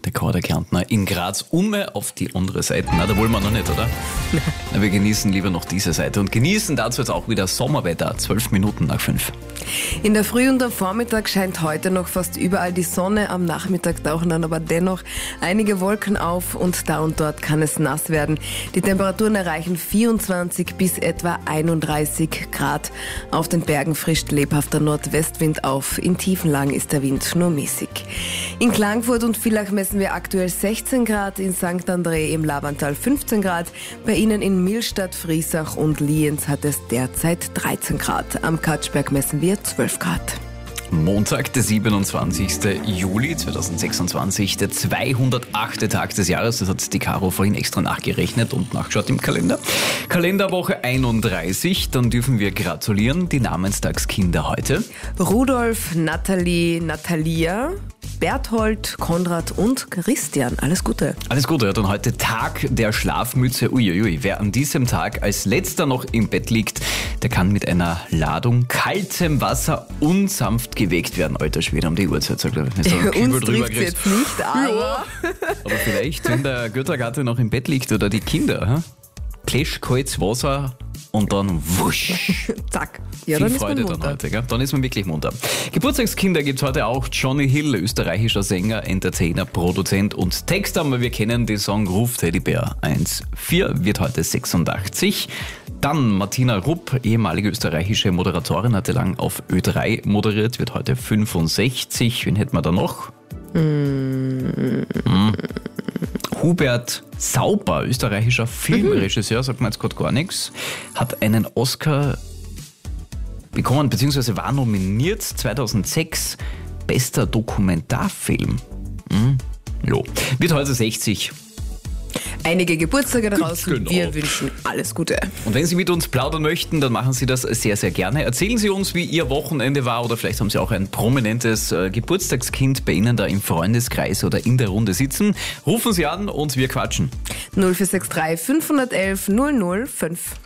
der Korda Kärntner in Graz auf die andere Seite. Na, da wollen wir noch nicht, oder? Na, wir genießen lieber noch diese Seite und genießen dazu jetzt auch wieder Sommerwetter, 12 Minuten nach 5. In der Früh und am Vormittag scheint heute noch fast überall die Sonne. Am Nachmittag tauchen dann aber dennoch einige Wolken auf und da und dort kann es nass werden. Die Temperaturen erreichen 24 bis etwa 31 Grad. Auf den Bergen frischt lebhafter Nordwestwind auf. In tiefen Lagen ist der Wind nur mäßig. In Klagenfurt und Villach messen wir aktuell 16 Grad, in St. André im Labantal 15 Grad. Bei Ihnen in Millstatt, Friesach und Lienz hat es derzeit 13 Grad. Am Katschberg messen wir 12 Grad. Montag, der 27. Juli 2026, der 208. Tag des Jahres. Das hat die Caro vorhin extra nachgerechnet und nachgeschaut im Kalender. Kalenderwoche 31, dann dürfen wir gratulieren. Die Namenstagskinder heute: Rudolf, Nathalie, Natalia, Berthold, Konrad und Christian. Alles Gute. Alles Gute. Ja, dann heute Tag der Schlafmütze. Uiuiui, wer an diesem Tag als letzter noch im Bett liegt, der kann mit einer Ladung kaltem Wasser unsanft geweckt werden. Alter Schwede, um die Uhrzeit, sagt er. Uns trifft es jetzt nicht, aber... Aber vielleicht, wenn der Göttergatte noch im Bett liegt oder die Kinder, Klesch, kaltes Wasser und dann wusch. Zack. Ja, Viel dann Freude ist man dann heute, gell? Dann ist man wirklich munter. Geburtstagskinder gibt's heute auch. Johnny Hill, österreichischer Sänger, Entertainer, Produzent und Texter. Aber wir kennen den Song Ruf Teddybär 1.4, wird heute 86. Dann Martina Rupp, ehemalige österreichische Moderatorin, hatte lang auf Ö3 moderiert, wird heute 65. Wen hätten wir da noch? Hubert Sauber, österreichischer Filmregisseur, sagt man jetzt gerade gar nichts, hat einen Oscar bekommen, beziehungsweise war nominiert 2006, bester Dokumentarfilm. Jo, wird heute 60. Einige Geburtstage daraus. Genau. Wir wünschen alles Gute. Und wenn Sie mit uns plaudern möchten, dann machen Sie das sehr, sehr gerne. Erzählen Sie uns, wie Ihr Wochenende war, oder vielleicht haben Sie auch ein prominentes Geburtstagskind bei Ihnen da im Freundeskreis oder in der Runde sitzen. Rufen Sie an und wir quatschen. 0463 511 005.